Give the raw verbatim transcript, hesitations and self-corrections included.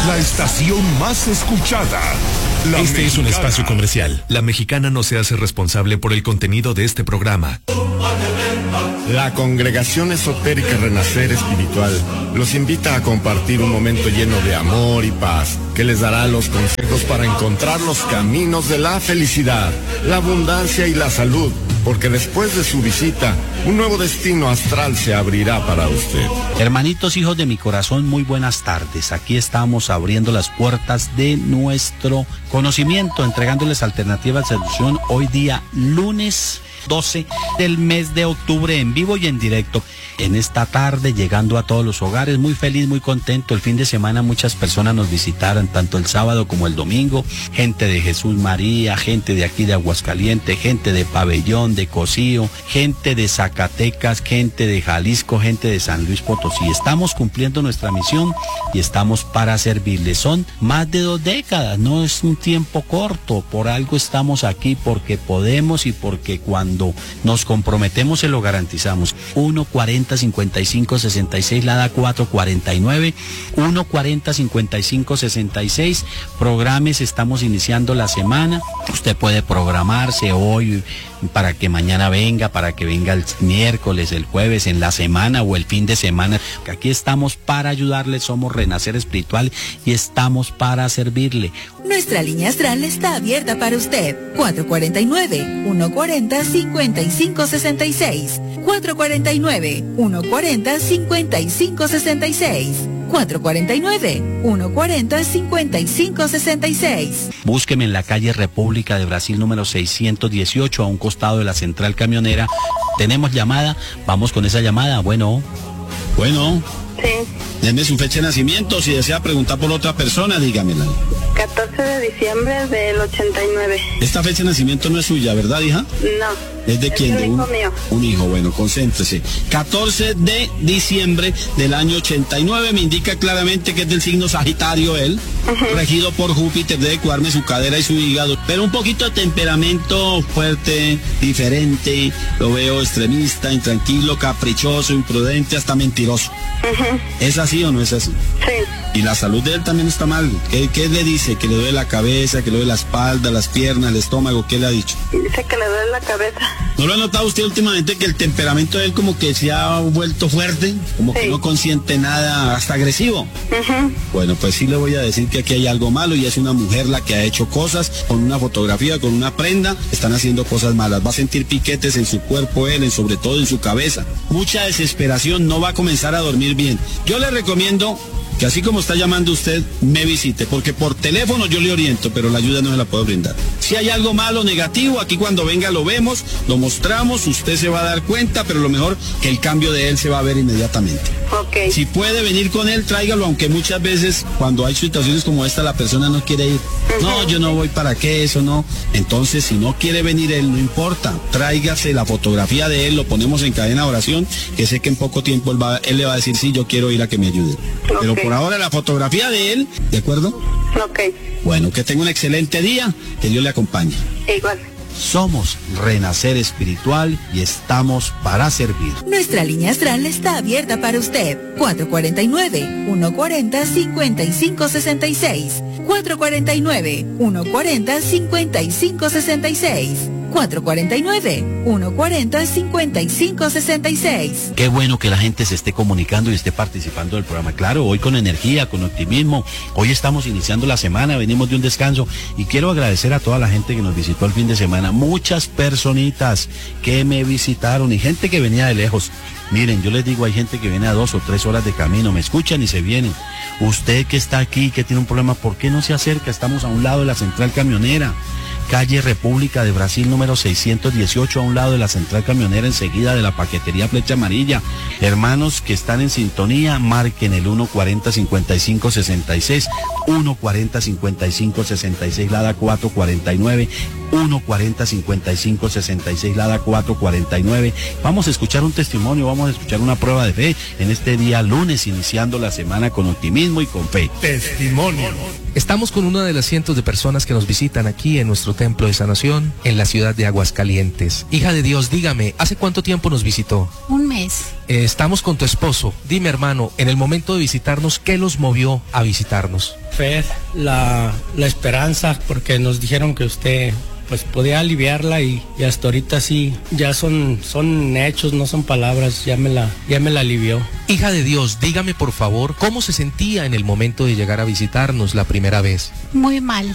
La estación más escuchada. La este Mexicana. Es un espacio comercial. La Mexicana no se hace responsable por el contenido de este programa. La Congregación Esotérica Renacer Espiritual los invita a compartir un momento lleno de amor y paz, que les dará los consejos para encontrar los caminos de la felicidad, la abundancia y la salud, porque después de su visita, un nuevo destino astral se abrirá para usted. Hermanitos, hijos de mi corazón, muy buenas tardes. Aquí estamos abriendo las puertas de nuestro conocimiento, entregándoles alternativas de solución hoy día lunes doce del mes de octubre, en vivo y en directo. En esta tarde, llegando a todos los hogares, muy feliz, muy contento. El fin de semana muchas personas nos visitaron, tanto el sábado como el domingo. Gente de Jesús María, gente de aquí de Aguascalientes, gente de Pabellón, de Cocío, gente de Zacatecas, gente de Jalisco, gente de San Luis Potosí. Estamos cumpliendo nuestra misión y estamos para servirles. Son más de dos décadas, no es un tiempo corto. Por algo estamos aquí, porque podemos y porque cuando nos comprometemos se lo garantizamos. uno cuarenta cincuenta y cinco sesenta y seis, Lada cuatro cuarenta y nueve, uno cuarenta cincuenta y cinco sesenta y seis. Programes, estamos iniciando la semana. Usted puede programarse hoy para que mañana venga, para que venga el miércoles, el jueves, en la semana o el fin de semana. Aquí estamos para ayudarle, somos Renacer Espiritual y estamos para servirle. Nuestra línea astral está abierta para usted. cuatro cuarenta y nueve, uno cuarenta, cincuenta y cinco sesenta y seis. cuatro cuarenta y nueve, uno cuarenta, cincuenta y cinco sesenta y seis. cuatro cuarenta y nueve, uno cuarenta, cincuenta y cinco sesenta y seis. Búsqueme en la calle República de Brasil número seiscientos dieciocho, a un costado de la central camionera. Tenemos llamada, vamos con esa llamada. Bueno. Bueno. Sí. Deme su fecha de nacimiento. Si desea preguntar por otra persona, dígamela. catorce de diciembre del ochenta y nueve. Esta fecha de nacimiento no es suya, ¿verdad, hija? No. ¿Es de quién? Es de un un hijo mío. Un hijo, bueno, concéntrese. catorce de diciembre del año ochenta y nueve, me indica claramente que es del signo Sagitario él, uh-huh. Regido por Júpiter, debe cuidarme su cadera y su hígado, pero un poquito de temperamento fuerte, diferente, lo veo extremista, intranquilo, caprichoso, imprudente, hasta mentiroso. Uh-huh. ¿Es así o no es así? Sí. Y la salud de él también está mal. ¿Qué, qué le dice? ¿Que le duele la cabeza, que le duele la espalda, las piernas, el estómago? ¿Qué le ha dicho? Dice que le duele la cabeza. ¿No lo ha notado usted últimamente que el temperamento de él como que se ha vuelto fuerte? Como sí. Que no consiente nada, hasta agresivo. Uh-huh. Bueno, pues sí le voy a decir que aquí hay algo malo y es una mujer la que ha hecho cosas con una fotografía, con una prenda. Están haciendo cosas malas. Va a sentir piquetes en su cuerpo él, en, sobre todo en su cabeza. Mucha desesperación, no va a comenzar a dormir bien. Yo le recomiendo que así como está llamando usted, me visite, porque por teléfono yo le oriento, pero la ayuda no se la puedo brindar. Si hay algo malo, negativo, aquí cuando venga lo vemos, lo mostramos, usted se va a dar cuenta, pero lo mejor que el cambio de él se va a ver inmediatamente. Okay. Si puede venir con él, tráigalo, aunque muchas veces cuando hay situaciones como esta la persona no quiere ir. Uh-huh. No, yo no voy para qué, eso no. Entonces, si no quiere venir él, no importa, tráigase la fotografía de él, lo ponemos en cadena de oración, que sé que en poco tiempo él, va, él le va a decir, sí, yo quiero ir a que me ayude. Okay. Pero por ahora la fotografía de él, ¿de acuerdo? Ok. Bueno, que tenga un excelente día, que Dios le acompañe. Igual. Somos Renacer Espiritual y estamos para servir. Nuestra línea astral está abierta para usted. cuatro cuarenta y nueve, uno cuarenta, cincuenta y cinco sesenta y seis. cuatro cuarenta y nueve, uno cuarenta, cincuenta y cinco sesenta y seis. cuatro cuarenta y nueve, uno cuarenta, cincuenta y cinco sesenta y seis. Qué bueno que la gente se esté comunicando y esté participando del programa. Claro, hoy con energía, con optimismo. Hoy estamos iniciando la semana, venimos de un descanso y quiero agradecer a toda la gente que nos visitó el fin de semana. Muchas personitas que me visitaron y gente que venía de lejos. Miren, yo les digo, hay gente que viene a dos o tres horas de camino, me escuchan y se vienen. Usted que está aquí, que tiene un problema, ¿por qué no se acerca? Estamos a un lado de la central camionera. Calle República de Brasil número seiscientos dieciocho, a un lado de la central camionera, enseguida de la paquetería Flecha Amarilla. Hermanos que están en sintonía, marquen el uno cuarenta, cincuenta y cinco sesenta y seis, uno cuarenta, cincuenta y cinco sesenta y seis, Lada cuatro cuarenta y nueve, uno cuarenta, cincuenta y cinco sesenta y seis, Lada cuatro cuarenta y nueve. Vamos a escuchar un testimonio, vamos a escuchar una prueba de fe en este día lunes, iniciando la semana con optimismo y con fe. Testimonio. Estamos con una de las cientos de personas que nos visitan aquí en nuestro templo de sanación en la ciudad de Aguascalientes. Hija de Dios, dígame, ¿hace cuánto tiempo nos visitó? Un mes. Eh, estamos con tu esposo. Dime, hermano, en el momento de visitarnos, ¿qué los movió a visitarnos? Fe, la, la esperanza, porque nos dijeron que usted pues podía aliviarla y, y hasta ahorita sí, ya son, son hechos, no son palabras, ya me la, ya me la alivió. Hija de Dios, dígame por favor, ¿cómo se sentía en el momento de llegar a visitarnos la primera vez? Muy mal.